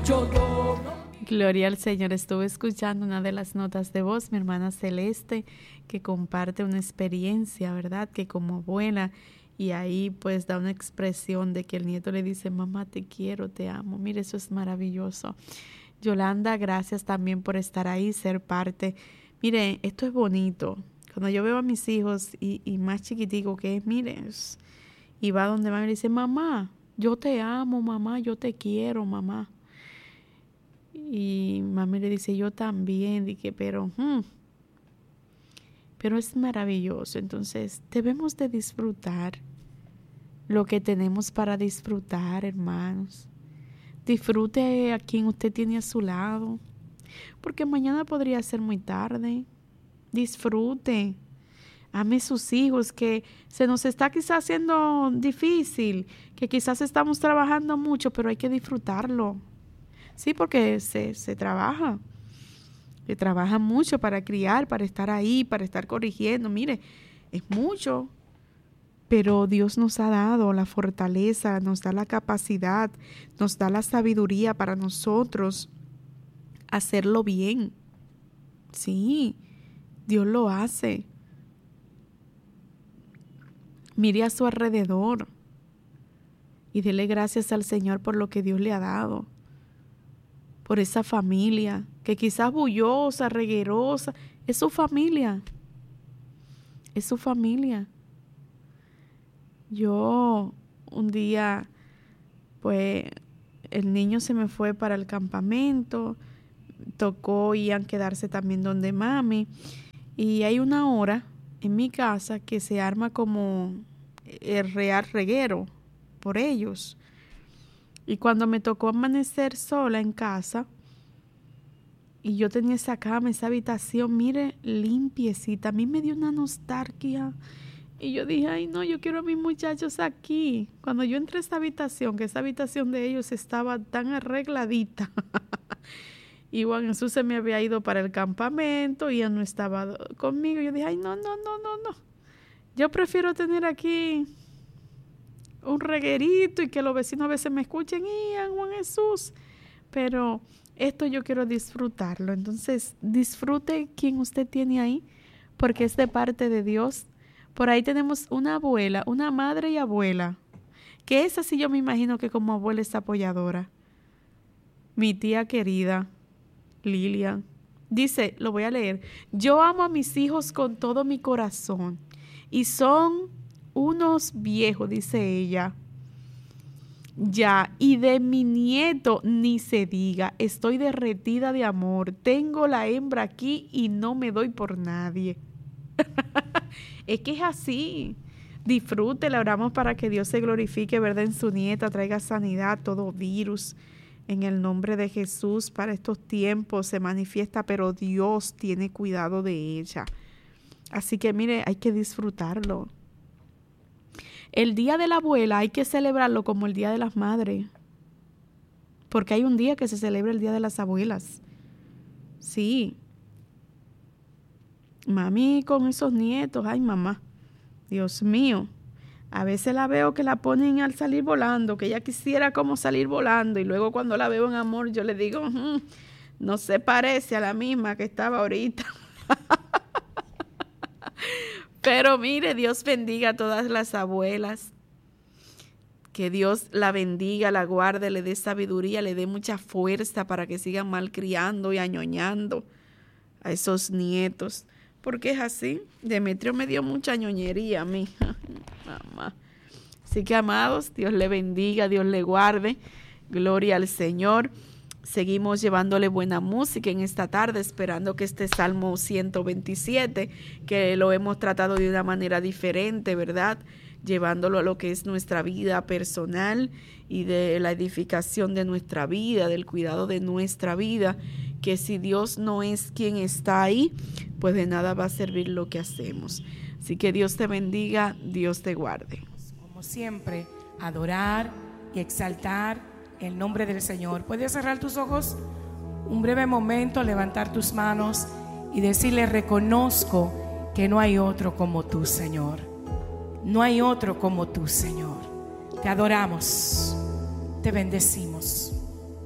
Gloria al Señor. Estuve escuchando una de las notas de voz, mi hermana Celeste, que comparte una experiencia, ¿verdad? Que como abuela, y ahí pues da una expresión de que el nieto le dice, mamá, te quiero, te amo. Mire, eso es maravilloso. Yolanda, gracias también por estar ahí, ser parte. Mire, esto es bonito. Cuando yo veo a mis hijos y más chiquitico que es, mire, y va donde va y le dice, mamá, yo te amo, mamá, yo te quiero, mamá. Y mami le dice, yo también, dije, pero es maravilloso. Entonces, debemos de disfrutar lo que tenemos para disfrutar, hermanos. Disfrute a quien usted tiene a su lado, porque mañana podría ser muy tarde. Disfrute. Ame sus hijos, que se nos está quizás haciendo difícil, que quizás estamos trabajando mucho, pero hay que disfrutarlo. Sí, porque se trabaja. Se trabaja mucho para criar, para estar ahí, para estar corrigiendo. Mire, es mucho. Pero Dios nos ha dado la fortaleza, nos da la capacidad, nos da la sabiduría para nosotros hacerlo bien. Sí, Dios lo hace. Mire a su alrededor y dele gracias al Señor por lo que Dios le ha dado. Por esa familia, que quizás bullosa, reguerosa, es su familia. Es su familia. Yo un día, pues, el niño se me fue para el campamento, tocó Ian quedarse también donde mami, y hay una hora en mi casa que se arma como el real reguero por ellos. Y cuando me tocó amanecer sola en casa, y yo tenía esa cama, esa habitación, mire, limpiecita, a mí me dio una nostalgia. Y yo dije, ay no, yo quiero a mis muchachos aquí. Cuando yo entré a esa habitación, que esa habitación de ellos estaba tan arregladita. Y Juan Jesús se me había ido para el campamento y ya no estaba conmigo. Yo dije, ay no. Yo prefiero tener aquí un reguerito y que los vecinos a veces me escuchen, Ian, Juan Jesús, pero esto yo quiero disfrutarlo. Entonces disfrute quien usted tiene ahí, porque es de parte de Dios. Por ahí tenemos una abuela, una madre y abuela, que esa sí yo me imagino que como abuela es apoyadora. Mi tía querida, Lilian, dice, lo voy a leer, yo amo a mis hijos con todo mi corazón y son unos viejos, dice ella. Ya, y de mi nieto ni se diga, estoy derretida de amor, tengo la hembra aquí y no me doy por nadie. Es que es así. Disfrútela, oramos para que Dios se glorifique, ¿verdad? En su nieta, traiga sanidad, todo virus. En el nombre de Jesús, para estos tiempos se manifiesta, pero Dios tiene cuidado de ella. Así que mire, hay que disfrutarlo. El día de la abuela hay que celebrarlo como el día de las madres. Porque hay un día que se celebra el día de las abuelas. Sí. Mami con esos nietos, ay mamá, Dios mío. A veces la veo que la ponen al salir volando, que ella quisiera como salir volando. Y luego cuando la veo en amor, yo le digo, no se parece a la misma que estaba ahorita. Pero mire, Dios bendiga a todas las abuelas. Que Dios la bendiga, la guarde, le dé sabiduría, le dé mucha fuerza para que sigan malcriando y añoñando a esos nietos. Porque es así. Demetrio me dio mucha ñoñería a mí. Mamá. Así que, amados, Dios le bendiga, Dios le guarde. Gloria al Señor. Seguimos llevándole buena música en esta tarde, esperando que este Salmo 127, que lo hemos tratado de una manera diferente, ¿verdad? Llevándolo a lo que es nuestra vida personal y de la edificación de nuestra vida, del cuidado de nuestra vida, que si Dios no es quien está ahí, pues de nada va a servir lo que hacemos. Así que Dios te bendiga, Dios te guarde. Como siempre, adorar y exaltar el nombre del Señor. ¿Puedes cerrar tus ojos? Un breve momento, levantar tus manos y decirle, reconozco que no hay otro como tú, Señor. No hay otro como tú, Señor. Te adoramos, te bendecimos.